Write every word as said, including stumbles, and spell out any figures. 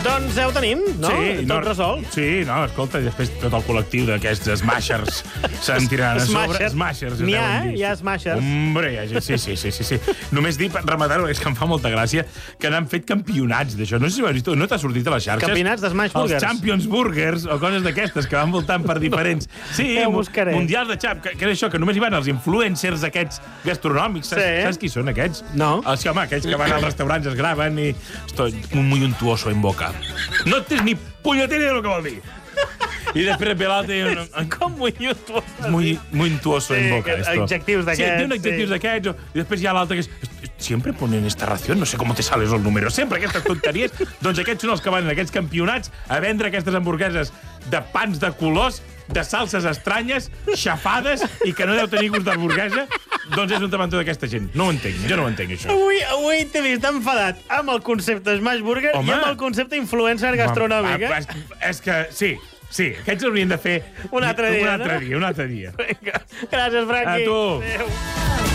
Doncs ja ho tenim, no? Sí, Tot no, resolt. Sí, no, escolta, i després tot el col·lectiu d'aquests smashers se'n tiraran a sobre. Smashers. Smashers. N'hi ha, deuen eh? dir. Hi ha smashers. Hombre, hi ha- sí, sí, sí, sí, sí. Només dir, per rematar-ho, és que em fa molta gràcia, que n'han fet campionats d'això. No sé si ho has vist, no t'ha sortit a les xarxes? Campionats de Smash Burgers. Els Champions Burgers, o coses d'aquestes, que van voltant per diferents... Sí, Ja ho mu- buscaré. mundials de xap, que, que és això, que només hi van els influencers aquests gastronòmics. Saps, Sí. saps qui són aquests? No. Els, home, aquells que van als restaurants, es graven i... Estoy muy untuoso en boca. No tens ni punyetera de lo que vol dir. I després ve l'altre i... un- Com muy untuoso. Muy, muy untuoso Sí, en boca, que- esto. adjectius d'aquests, Sí, tiene adjectius sí. d'aquests. o- I després hi ha l'altre que és... Siempre ponen esta ración, no sé com te sales els números. Sempre aquestes tonteries. Doncs aquests són els que van en aquests campionats a vendre aquestes hamburgueses de pans de colors, de salses estranyes, xafades, i que no deu tenir gust d'hamburguesa. Doncs és un tamentó d'aquesta gent. No ho entenc, jo no ho entenc, això. Avui, avui t'he vist enfadat amb el concepte Smash Burger Home. i amb el concepte influencer gastronòmic, Ah, eh? És, és que, sí, sí, aquests haurien de fer... Un altre dia, Un altre no? dia, un altre dia. Vinga. Gràcies, Franqui. A tu. Adéu.